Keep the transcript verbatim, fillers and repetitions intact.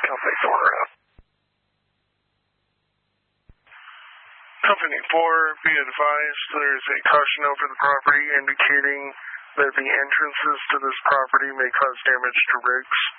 I'll take the order out. Company four, be advised there's a caution over the property indicating that the entrances to this property may cause damage to rigs.